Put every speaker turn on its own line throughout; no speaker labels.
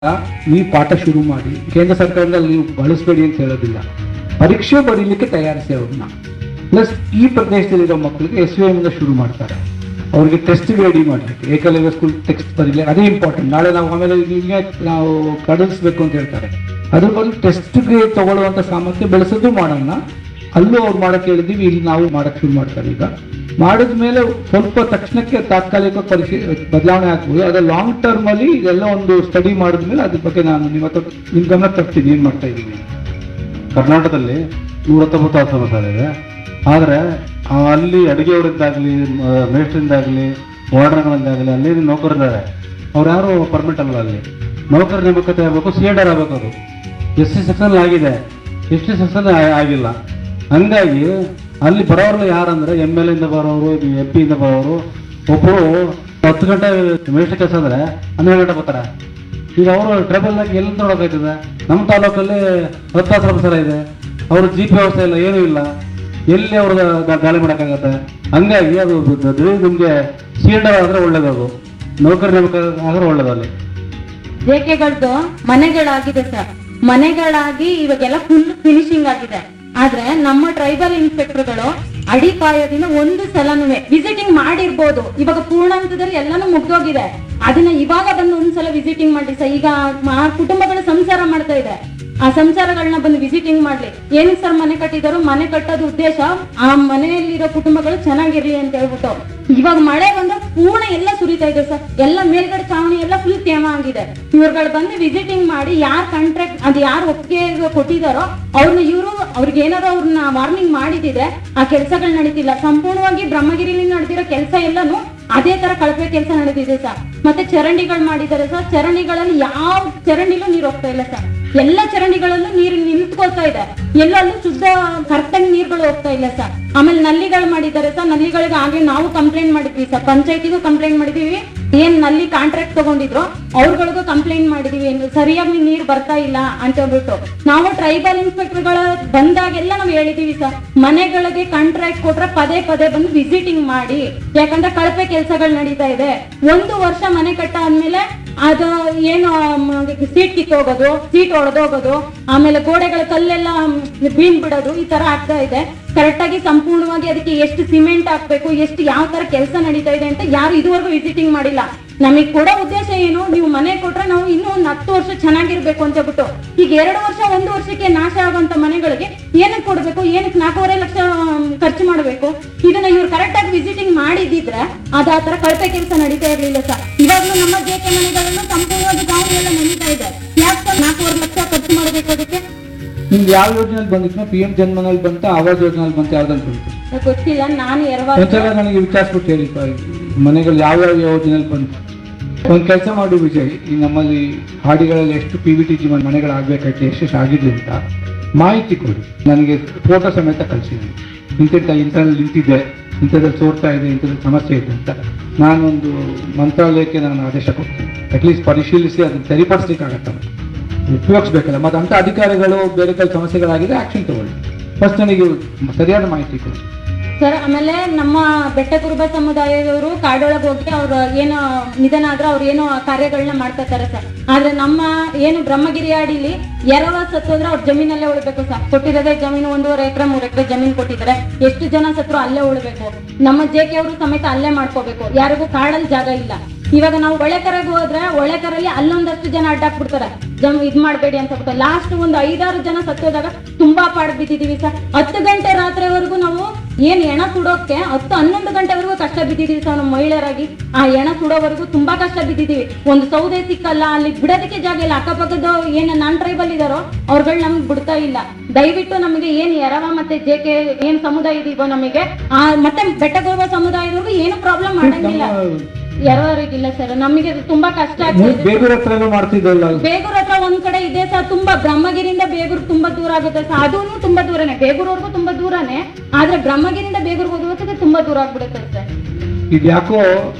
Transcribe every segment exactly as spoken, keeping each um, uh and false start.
ನೀವು ಪಾಠ ಶುರು ಮಾಡಿ, ಕೇಂದ್ರ ಸರ್ಕಾರದಲ್ಲಿ ನೀವು ಬಳಸಬೇಡಿ ಅಂತ ಹೇಳೋದಿಲ್ಲ, ಪರೀಕ್ಷೆ ಬರೀಲಿಕ್ಕೆ ತಯಾರಿಸಿ ಅವ್ರನ್ನ. ಪ್ಲಸ್ ಈ ಪ್ರದೇಶದಲ್ಲಿರೋ ಮಕ್ಕಳಿಗೆ ಎಸ್ ವಿ ಎಮ್ಮಿಂದ ಶುರು ಮಾಡ್ತಾರೆ, ಅವ್ರಿಗೆ ಟೆಸ್ಟ್ ರೆಡಿ ಮಾಡಲಿಕ್ಕೆ, ಏಕಲವ್ಯ ಸ್ಕೂಲ್ ಟೆಕ್ಸ್ಟ್ ಬರೀಲಿ, ಅದೇ ಇಂಪಾರ್ಟೆಂಟ್. ನಾಳೆ ನಾವು ಆಮೇಲೆ ಈಗ ನಾವು ಕಳಿಸ್ಬೇಕು ಅಂತ ಹೇಳ್ತಾರೆ, ಅದ್ರ ಬದಲು ಟೆಸ್ಟ್ಗೆ ತಗೊಳ್ಳುವಂಥ ಸಾಮರ್ಥ್ಯ ಬೆಳೆಸೋದು ಮಾಡೋಣ. ಅಲ್ಲೂ ಅವ್ರು ಮಾಡಕ್ಕೆ ಹೇಳಿದೀವಿ, ಇಲ್ಲಿ ನಾವು ಮಾಡಕ್ಕೆ ಶುರು ಮಾಡ್ತಾರೆ. ಈಗ ಮಾಡಿದ ಮೇಲೆ ಸ್ವಲ್ಪ ತಕ್ಷಣಕ್ಕೆ ತಾತ್ಕಾಲಿಕ ಪರೀಕ್ಷೆ ಬದಲಾವಣೆ ಆಗ್ಬೋದು, ಅದೇ ಲಾಂಗ್ ಟರ್ಮ್ ಅಲ್ಲಿ ಇದೆಲ್ಲ ಒಂದು ಸ್ಟಡಿ ಮಾಡಿದ್ಮೇಲೆ ಅದ್ರ ಬಗ್ಗೆ ನಾನು ನಿಮ್ಮ ಹತ್ರ ನಿಮ್ ಗಮನ ತರ್ತೀನಿ ಏನ್ ಮಾಡ್ತಾ ಇದ್ದೀನಿ.
ಕರ್ನಾಟಕದಲ್ಲಿ ನೂರ ಹತ್ತೊಂಬತ್ತು ಆಶ್ರಮ ಇದೆ. ಆದರೆ ಅಲ್ಲಿ ಅಡುಗೆಯವರಿಂದಾಗಲಿ, ಮೇಸ್ಟ್ರಿಂದಾಗಲಿ, ವಾರ್ಡರ್ಗಳಿಂದಾಗಲಿ ಅಲ್ಲಿ ನೌಕರರಿದ್ದಾರೆ. ಅವ್ರು ಯಾರು ಪರ್ಮನೆಂಟ್ ಅಲ್ಲ. ಅಲ್ಲಿ ನೌಕರ ನೇಮಕತೆ ಆಗಬೇಕು, ಸಿ ಎಡ್ ಆರ್ ಆಗಬೇಕು. ಅದು ಎಸ್ ಸಿ ಸೆಕ್ಷನ್ ಆಗಿದೆ, ಎಸ್ ಟಿ ಸೆಕ್ಷನ್ ಆಗಿಲ್ಲ. ಹಂಗಾಗಿ ಅಲ್ಲಿ ಬರೋರು ಯಾರಂದ್ರೆ ಎಮ್ ಎಲ್ ಇಂದ ಬರೋರು, ಎಂ ಪಿ ಇಂದ ಬರೋರು. ಒಬ್ಬರು ಹತ್ತು ಗಂಟೆ ಮೇಸ್ಟ್ ಕೆಲಸ ಅಂದ್ರೆ ಹನ್ನೆರಡು ಗಂಟೆ ಬರ್ತಾರೆ. ಈಗ ಅವರು ಟ್ರೈಬಲ್ನಾಗ ಎಲ್ಲಿ ನೋಡೋಕಾಯ್ತದೆ? ನಮ್ಮ ತಾಲೂಕಲ್ಲಿ ಹತ್ತು ಆಶ್ರಮ ಇದೆ, ಅವ್ರ ಜಿ ಪಿ ವ್ಯವಸ್ಥೆ ಇಲ್ಲ, ಏನೂ ಇಲ್ಲ. ಎಲ್ಲಿ ಅವ್ರಿಗೆ ಗಾಳಿ ಮಾಡೋಕ್ಕಾಗತ್ತೆ? ಹಂಗಾಗಿ ಅದು ನಿಮಗೆ ಸಿ ಎಡ್ ಆದ್ರೆ ಒಳ್ಳೇದು, ಅದು ನೌಕರಿ ನೇಮಕ ಆದ್ರೆ ಒಳ್ಳೇದು. ಅಲ್ಲಿ
ಜೇಕೆಗಳದ್ದು ಮನೆಗಳಾಗಿದೆ ಸರ್, ಮನೆಗಳಾಗಿ ಇವಾಗೆಲ್ಲ ಫುಲ್ ಫಿನಿಶಿಂಗ್ ಆಗಿದೆ. ಆದ್ರೆ ನಮ್ಮ ಟ್ರೈಬಲ್ ಇನ್ಸ್ಪೆಕ್ಟರ್ಗಳು ಅಡಿಪಾಯದಿಂದ ಒಂದು ಸಲನೂ ವಿಸಿಟಿಂಗ್ ಮಾಡಿರ್ಬೋದು. ಇವಾಗ ಪೂರ್ಣಾಂತದಲ್ಲಿ ಎಲ್ಲಾನು ಮುಗ್ದೋಗಿದೆ, ಅದನ್ನ ಇವಾಗ ಬಂದು ಒಂದ್ಸಲ ವಿಸಿಟಿಂಗ್ ಮಾಡಿ ಸರ್. ಈಗ ಆ ಕುಟುಂಬಗಳು ಸಂಸಾರ ಮಾಡ್ತಾ ಇದೆ, ಆ ಸಂಸಾರಗಳನ್ನ ಬಂದು ವಿಸಿಟಿಂಗ್ ಮಾಡ್ಲಿ. ಏನು ಸರ್ ಮನೆ ಕಟ್ಟಿದಾರು, ಮನೆ ಕಟ್ಟೋದು ಉದ್ದೇಶ ಆ ಮನೆಯಲ್ಲಿರೋ ಕುಟುಂಬಗಳು ಚೆನ್ನಾಗಿರ್ಲಿ ಅಂತ ಹೇಳ್ಬಿಟ್ಟು. ಇವಾಗ ಮಳೆ ಬಂದ್ರೆ ಪೂರ್ಣ ಎಲ್ಲ ಸುರಿತಾ ಇದೆ ಸರ್, ಎಲ್ಲ ಮೇಲ್ಗಡೆ ಚಾವಣಿ ಎಲ್ಲ ಫುಲ್ ತೇಮ ಆಗಿದೆ. ಇವ್ರುಗಳು ಬಂದು ವಿಸಿಟಿಂಗ್ ಮಾಡಿ ಯಾರು ಕಾಂಟ್ರಾಕ್ಟ್ ಅದು ಯಾರು ಒಪ್ಪಿಗೆ ಕೊಟ್ಟಿದಾರೋ ಅವ್ರನ್ನ ಇವರು ಅವ್ರಿಗೆ ಏನಾದ್ರು ಅವ್ರನ್ನ ವಾರ್ನಿಂಗ್ ಮಾಡಿದಿದ್ರೆ ಆ ಕೆಲಸಗಳು ನಡೀತಿಲ್ಲ. ಸಂಪೂರ್ಣವಾಗಿ ಬ್ರಹ್ಮಗಿರಿಲಿ ನಡೆದಿರೋ ಕೆಲಸ ಎಲ್ಲಾನು ಅದೇ ತರ ಕಳಪೆ ಕೆಲಸ ನಡೆದಿದೆ ಸರ್. ಮತ್ತೆ ಚರಂಡಿಗಳು ಮಾಡಿದ್ದಾರೆ ಸರ್, ಚರಂಡಿಗಳಲ್ಲಿ ಯಾವ ಚರಂಡಿಲೂ ನೀರು ಹೋಗ್ತಾ ಇಲ್ಲ ಸರ್. ಎಲ್ಲ ಚರಂಡಿಗಳಲ್ಲೂ ನೀರು ನಿಂತ್ಕೊಳ್ತಾ ಇದೆ, ಎಲ್ಲಲ್ಲೂ ಶುದ್ಧ ಕರೆಕ್ಟಾಗಿ ನೀರುಗಳು ಹೋಗ್ತಾ ಇಲ್ಲ ಸರ್. ಆಮೇಲೆ ನಲ್ಲಿಗಳು ಮಾಡಿದ್ದಾರೆ ಸರ್, ನಲ್ಲಿಗಳಿಗೆ ಆಗ್ಲೇ ನಾವು ಕಂಪ್ಲೇಂಟ್ ಮಾಡಿದ್ವಿ ಸರ್, ಪಂಚಾಯತಿಗೂ ಕಂಪ್ಲೇಂಟ್ ಮಾಡಿದೀವಿ. ಏನ್ ನಲ್ಲಿ ಕಾಂಟ್ರಾಕ್ಟ್ ತಗೊಂಡಿದ್ರು ಅವ್ರಗಳಿಗೂ ಕಂಪ್ಲೇಂಟ್ ಮಾಡಿದೀವಿ, ಸರಿಯಾಗಿ ನೀರು ಬರ್ತಾ ಇಲ್ಲ ಅಂತ ಹೇಳ್ಬಿಟ್ಟು. ನಾವು ಟ್ರೈಬಲ್ ಇನ್ಸ್ಪೆಕ್ಟರ್ಗಳ ಬಂದಾಗೆಲ್ಲ ನಾವು ಹೇಳಿದೀವಿ ಸರ್, ಮನೆಗಳಿಗೆ ಕಾಂಟ್ರಾಕ್ಟ್ ಕೊಟ್ರೆ ಪದೇ ಪದೇ ಬಂದು ವಿಸಿಟಿಂಗ್ ಮಾಡಿ, ಯಾಕಂದ್ರೆ ಕಳಪೆ ಕೆಲಸಗಳು ನಡೀತಾ ಇದೆ. ಒಂದು ವರ್ಷ ಮನೆ ಕಟ್ಟಾದ್ಮೇಲೆ ಅದು ಏನು ಸೀಟ್ ಕಿತ್ತೋಗೋದು, ಸೀಟ್ ಹೊಡೆದೋಗೋದು, ಆಮೇಲೆ ಗೋಡೆಗಳ ಕಲ್ಲೆಲ್ಲ ಬೀನ್ ಬಿಡೋದು, ಈ ತರ ಆಗ್ತಾ ಇದೆ. ಕರೆಕ್ಟ್ ಆಗಿ ಸಂಪೂರ್ಣವಾಗಿ ಅದಕ್ಕೆ ಎಷ್ಟು ಸಿಮೆಂಟ್ ಹಾಕ್ಬೇಕು, ಎಷ್ಟು ಯಾವ ತರ ಕೆಲಸ ನಡೀತಾ ಇದೆ ಅಂತ ಯಾರು ಇದುವರೆಗೂ ವಿಸಿಟಿಂಗ್ ಮಾಡಿಲ್ಲ. ನಮಗ್ ಕೊಡೋ ಉದ್ದೇಶ ಏನು, ನೀವು ಮನೆ ಕೊಟ್ರೆ ನಾವು ಇನ್ನೂ ಒಂದು ಹತ್ತು ವರ್ಷ ಚೆನ್ನಾಗಿರ್ಬೇಕು ಅಂತ ಹೇಳ್ಬಿಟ್ಟು. ಈಗ ಎರಡು ವರ್ಷ ಒಂದು ವರ್ಷಕ್ಕೆ ನಾಶ ಆಗುವಂತ ಮನೆಗಳಿಗೆ ಏನಕ್ಕೆ ಕೊಡ್ಬೇಕು, ಏನಕ್ಕೆ ನಾಲ್ಕೂವರೆ ಲಕ್ಷ ಖರ್ಚು ಮಾಡಬೇಕು? ಇದನ್ನ ಇವ್ರು ಕರೆಕ್ಟ್ ಆಗಿ ವಿಸಿಟಿಂಗ್ ಮಾಡಿದಿದ್ರೆ ಅದು ಆ ತರ ಕಳಪೆ ಕೆಲಸ ನಡೀತಾ ಇರ್ಲಿಲ್ಲ ಸರ್. ಇವಾಗಲೂ ನಮ್ಮ ಜೇಕೆ ಮನೆಗಳನ್ನು ಸಂಪೂರ್ಣವಾಗಿ ಗಾಂವ್ ಎಲ್ಲ ನಡೀತಾ ಇದೆ. ಯಾಕೆ ಸರ್ ನಾಲ್ಕೂವರೆ ಲಕ್ಷ ಖರ್ಚು ಮಾಡಬೇಕು ಅದಕ್ಕೆ?
ನಿಮ್ಗೆ ಯಾವ ಯೋಜನೆಯಲ್ಲಿ ಬಂದಿತ್ತು? ಪಿ ಎಂ ಜನ್ಮನಲ್ಲಿ ಬಂತ, ಆವಾಸ್ ಯೋಜನೆಯಲ್ಲಿ ಬಂತ, ಯಾವ್ದಲ್ಲಿ ಬಂತು
ಗೊತ್ತಿಲ್ಲ. ನಾನು
ಒಂದ್ಸಲ ನನಗೆ ವಿಚಾರಿಸ್ಬಿಟ್ಟು ಹೇಳಿ, ಮನೆಗಳು ಯಾವ್ಯಾವ ಯೋಜನೆಯಲ್ಲಿ ಬಂತು. ಒಂದು ಕೆಲಸ ಮಾಡಿ ವಿಜಯ್, ಈ ನಮ್ಮಲ್ಲಿ ಹಾಡಿಗಳಲ್ಲಿ ಎಷ್ಟು ಪಿ ವಿ ಟಿ ಜಿ ಮನೆಗಳಾಗಬೇಕಾಯ್ತು, ಎಷ್ಟೆಷ್ಟು ಆಗಿದೆ ಅಂತ ಮಾಹಿತಿ ಕೊಡಿ. ನನಗೆ ಫೋಟೋ ಸಮೇತ ಕಳಿಸಿದ್ದೀನಿ. ಇಂತಿಂತ ಇಂಥಲ್ಲಿ ನಿಂತಿದೆ, ಇಂಥದ್ರಲ್ಲಿ ಸೋರ್ತಾ ಇದೆ, ಇಂಥದ್ರಲ್ಲಿ ಸಮಸ್ಯೆ ಇದೆ ಅಂತ ನಾನೊಂದು ಮಂತ್ರಾಲಯಕ್ಕೆ ನಾನು ಆದೇಶ ಕೊಡ್ತೀನಿ. ಅಟ್ಲೀಸ್ಟ್ ಪರಿಶೀಲಿಸಿ ಅದನ್ನು ಸರಿಪಡಿಸ್ಲಿಕ್ಕೆ ಆಗತ್ತಲ್ಲ, ಉಪಯೋಗಿಸ್ಬೇಕಲ್ಲ. ಮತ್ತು ಅಂಥ ಅಧಿಕಾರಿಗಳು ಬೇರೆ ಕೈ ಸಮಸ್ಯೆಗಳಾಗಿದೆ, ಆಕ್ಷನ್ ತಗೊಳ್ಳಿ. ಫಸ್ಟ್ ನನಗೆ ಸರಿಯಾದ ಮಾಹಿತಿ ಕೊಡಿ
ಸರ್. ಆಮೇಲೆ ನಮ್ಮ ಬೆಟ್ಟ ಕುರುಬ ಸಮುದಾಯದವರು ಕಾಡೊಳಗೆ ಹೋಗಿ ಅವ್ರು ಏನು ನಿಧನ ಆದ್ರೆ ಅವ್ರು ಏನೋ ಕಾರ್ಯಗಳನ್ನ ಮಾಡ್ತಾರೆ ಸರ್. ಆದ್ರೆ ನಮ್ಮ ಏನು ಬ್ರಹ್ಮಗಿರಿ ಹಾಡಿಲಿ ಎರವ ಸತ್ತೋದ್ರೆ ಅವ್ರ ಜಮೀನಲ್ಲೇ ಉಳ್ಬೇಕು ಸರ್. ಕೊಟ್ಟಿರೋದೇ ಜಮೀನು ಒಂದೂವರೆ ಎಕರೆ ಮೂರ್ ಎಕರೆ ಜಮೀನು ಕೊಟ್ಟಿದ್ದಾರೆ. ಎಷ್ಟು ಜನ ಸತ್ರು ಅಲ್ಲೇ ಉಳ್ಬೇಕು. ನಮ್ಮ ಜೇಕೆ ಅವರು ಸಮೇತ ಅಲ್ಲೇ ಮಾಡ್ಕೋಬೇಕು, ಯಾರಿಗೂ ಕಾಡಲ್ಲಿ ಜಾಗ ಇಲ್ಲ. ಇವಾಗ ನಾವು ಒಳೆಕರೆಗೆ ಹೋದ್ರೆ ಒಳೆಕರಲ್ಲಿ ಅಲ್ಲೊಂದಷ್ಟು ಜನ ಅಡ್ಡಾಕ್ಬಿಡ್ತಾರೆ, ಜಮ್ ಇದ್ ಮಾಡ್ಬೇಡಿ ಅಂತ ಬಿಟ್ಟು. ಲಾಸ್ಟ್ ಒಂದು ಐದಾರು ಜನ ಸತ್ತೋದಾಗ ತುಂಬಾ ಪಾಡ್ ಬಿದ್ದಿದೀವಿ ಸರ್. ಹತ್ತು ಗಂಟೆ ರಾತ್ರಿವರೆಗೂ ನಾವು ಏನ್ ಎಣ ಸುಡೋಕೆ ಹತ್ತು ಹನ್ನೊಂದು ಗಂಟೆವರೆಗೂ ಕಷ್ಟ ಬಿದ್ದಿದೀವಿ ಸರ್. ನಮ್ಮ ಮಹಿಳೆಯರಾಗಿ ಆ ಎಣ ಸುಡೋವರೆಗೂ ತುಂಬಾ ಕಷ್ಟ ಬಿದ್ದಿದೀವಿ. ಒಂದು ಸೌದೆ ಸಿಕ್ಕಲ್ಲ, ಅಲ್ಲಿ ಬಿಡೋದಕ್ಕೆ ಜಾಗ ಇಲ್ಲ. ಅಕ್ಕಪಕ್ಕದ ಏನ್ ನಾನ್ ಟ್ರೈಬಲ್ ಇದಾರೋ ಅವ್ರುಗಳು ನಮ್ಗೆ ಬಿಡ್ತಾ ಇಲ್ಲ. ದಯವಿಟ್ಟು ನಮಗೆ ಏನ್ ಎರವ ಮತ್ತೆ ಜೇಕೆ ಏನ್ ಸಮುದಾಯ ಇದೀವೋ ನಮಗೆ ಆ ಮತ್ತೆ ಬೆಟ್ಟಗೋಬ ಸಮುದಾಯದವ್ರಿಗೂ ಏನು ಪ್ರಾಬ್ಲಮ್ ಮಾಡಂಗಿಲ್ಲ, ಎರವರಿಗಿಲ್ಲ ಸರ್. ನಮಗೆ ತುಂಬಾ ಕಷ್ಟ ಆಗ್ತದೆ.
ಬೇಗೂರ್ ಹತ್ರ ಮಾಡ್ತಿದ್ದಲ್ಲ,
ಬೇಗೂರ್ ಹತ್ರ ಒಂದ್ ಕಡೆ ಇದೆ ಸರ್, ತುಂಬಾ ಬ್ರಹ್ಮಗಿರಿಯಿಂದ ಬೇಗೂರ್ ತುಂಬಾ ದೂರ ಆಗುತ್ತೆ ಸರ್. ಅದೂ ತುಂಬಾ ದೂರನೇ, ಬೇಗೂರ್ವರೆಗೂ ತುಂಬಾ ದೂರನೇ. ಆದ್ರೆ ಬ್ರಹ್ಮಗಿರಿಯಿಂದ ಬೇಗೂರ್ ಹೋಗೋದಕ್ಕೆ ತುಂಬಾ ದೂರ ಆಗ್ಬಿಡುತ್ತೆ ಸರ್.
ಇದು ಯಾಕೋ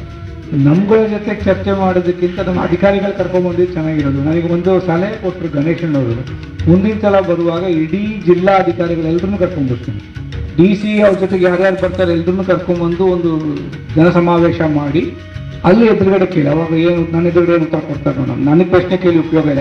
ನಮ್ಗಳ ಜೊತೆ ಚರ್ಚೆ ಮಾಡೋದಕ್ಕಿಂತ ನಮ್ಮ ಅಧಿಕಾರಿಗಳು ಕರ್ಕೊಂಡ್ ಬಂದಿದ್ದು ಚೆನ್ನಾಗಿರೋದು. ನನಗೆ ಒಂದು ಸಲಹೆ ಕೊಟ್ಟರು ಗಣೇಶನ್ ಅವರು, ಮುಂದಿನ ಸಲ ಬರುವಾಗ ಇಡೀ ಜಿಲ್ಲಾ ಅಧಿಕಾರಿಗಳೆಲ್ಲರನ್ನೂ ಕರ್ಕೊಂಡ್ ಬರ್ತೀನಿ, ಡಿ ಸಿ ಅವ್ರ ಜೊತೆಗೆ ಯಾರ್ಯಾರು ಬರ್ತಾರೆ ಎಲ್ರನ್ನೂ ಕರ್ಕೊಂಡ್ಬಂದು ಒಂದು ಜನಸಮಾವೇಶ ಮಾಡಿ ಅಲ್ಲಿ ಎದುರುಗಡೆ ಕೇಳಿ ಅವಾಗ ಏನು ನನ್ನ ಎದುರುಗಡೆ ಏನು ಉತ್ತರ ಕೊಡ್ತಾರೆ ನೋಡೋಣ. ನನಗೆ ಪ್ರಶ್ನೆ ಕೇಳಿ ಉಪಯೋಗ ಇಲ್ಲ.